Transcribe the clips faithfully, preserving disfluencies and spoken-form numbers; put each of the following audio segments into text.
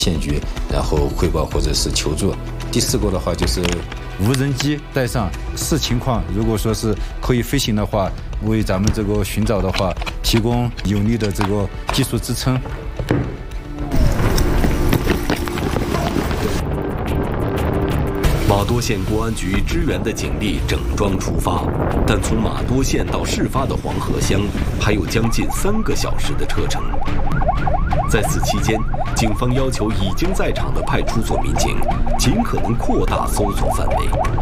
县局，然后汇报或者是求助。第四个的话就是无人机带上，视情况，如果说是可以飞行的话，为咱们这个寻找的话提供有力的这个技术支撑。 马多县公安局支援的警力整装出发，但从马多县到事发的黄河乡还有将近三个小时的车程。在此期间，警方要求已经在场的派出所民警尽可能扩大搜索范围。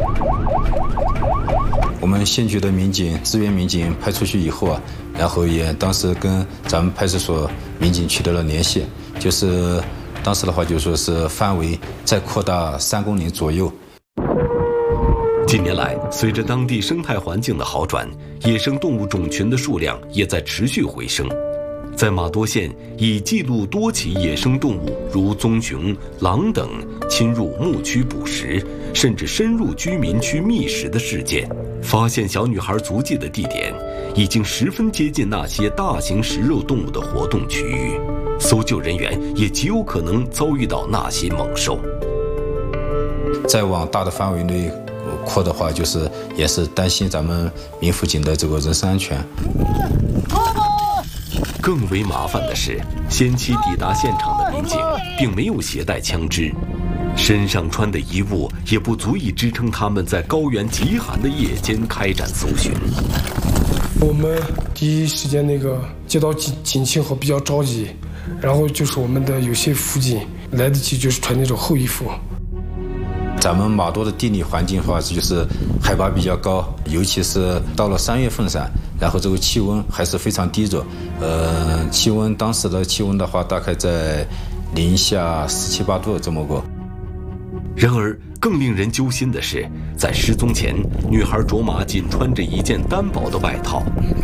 我们县局的民警、支援民警派出去以后啊，然后也当时跟咱们派出所民警取得了联系，就是当时的话就说是范围再扩大三公里左右。 近年来，随着当地生态环境的好转，野生动物种群的数量也在持续回升。在马多县，已记录多起野生动物如棕熊、狼等侵入牧区捕食，甚至深入居民区觅食的事件。发现小女孩足迹的地点，已经十分接近那些大型食肉动物的活动区域，搜救人员也极有可能遭遇到那些猛兽。 再往大的范围内扩的话，就是也是担心咱们民辅警的这个人身安全。 更为麻烦的是，先期抵达现场的民警并没有携带枪支，身上穿的衣物也不足以支撑他们在高原极寒的夜间开展搜寻。 我们第一时间那个接到警警情后比较着急，然后就是我们的有些辅警来得及就是穿那种厚衣服。 咱们马多的地理环境的话，就是海拔比较高，尤其是到了三月份上，然后这个气温还是非常低着。呃，气温当时的气温的话，大概在零下十七八度这么个。 然而，更令人揪心的是，在失踪前，女孩卓玛仅穿着一件单薄的外套。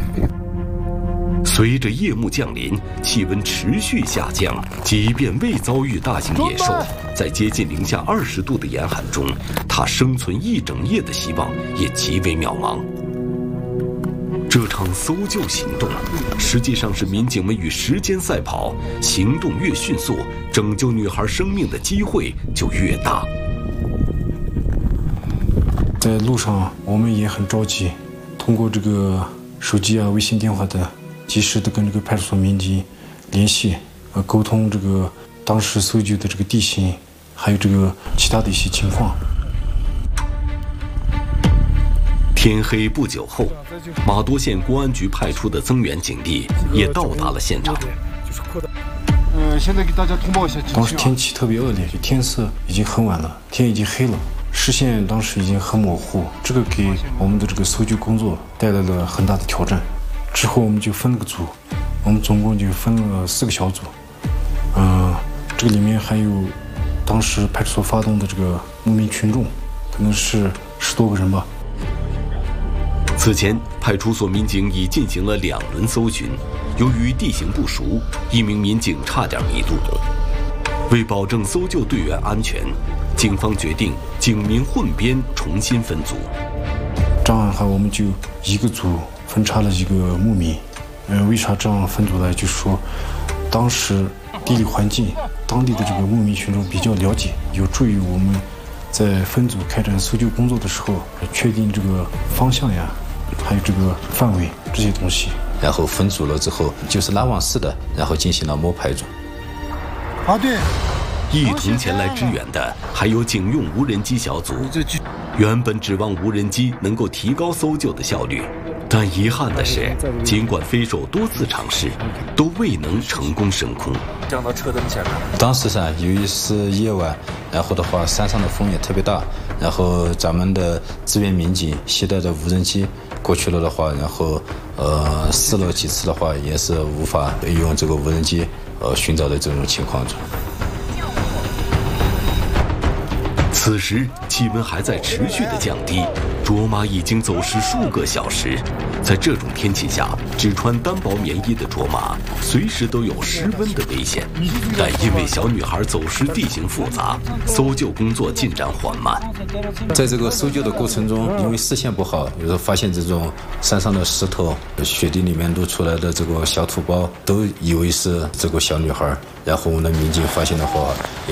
随着夜幕降临，气温持续下降，即便未遭遇大型野兽，在接近零下二十度的严寒中，它生存一整夜的希望也极为渺茫。这场搜救行动实际上是民警们与时间赛跑，行动越迅速，拯救女孩生命的机会就越大。 在路上我们也很着急，通过这个手机啊、微信电话的及时的跟这个派出所民警联系，呃，沟通这个当时搜救的这个地形，还有这个其他的一些情况。 天黑不久后，马多县公安局派出的增援警力也到达了现场。 呃，现在给大家通报一下，当时天气特别恶劣，天色已经很晚了，天已经黑了，视线当时已经很模糊，这个给我们的这个搜救工作带来了很大的挑战。之后我们就分了个组，我们总共就分了四个小组，嗯、呃，这个里面还有当时派出所发动的这个牧民群众，可能是十多个人吧。 此前，派出所民警已进行了两轮搜寻，由于地形不熟，一名民警差点迷路。为保证搜救队员安全，警方决定警民混编，重新分组。 这样的话，我们就一个组分插了一个牧民。呃，为啥这样分组呢？就是说，当时地理环境，当地的这个牧民群众比较了解，有助于我们在分组开展搜救工作的时候，确定这个方向呀，还有这个范围这些东西。 然后分组了之后，就是拉网式的，然后进行了摸排组。 啊，对。 一同前来支援的还有警用无人机小组。原本指望无人机能够提高搜救的效率，但遗憾的是，尽管飞手多次尝试，都未能成功升空。 降到车灯前面。 当时上由于是夜晚，然后的话山上的风也特别大，然后咱们的支援民警携带着无人机过去了的话，然后呃试了几次的话，也是无法用这个无人机呃寻找的这种情况中。 此时气温还在持续的降低，卓玛已经走失数个小时。在这种天气下，只穿单薄棉衣的卓玛随时都有失温的危险。但因为小女孩走失地形复杂，搜救工作进展缓慢。 在这个搜救的过程中，因为视线不好，有时候发现这种山上的石头、雪地里面露出来的这个小土包，都以为是这个小女孩。然后我们的民警发现的话，也